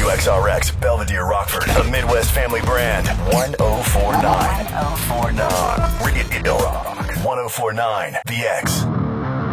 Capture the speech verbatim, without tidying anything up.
W X R X, Belvedere, Rockford, the Midwest Family Brand. one oh four point nine. one oh four point nine. Radio Rock. one oh four point nine. The X.